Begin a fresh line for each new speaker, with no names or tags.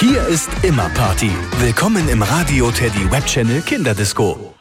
Hier ist immer Party. Willkommen im Radio Teddy Web Channel Kinderdisco.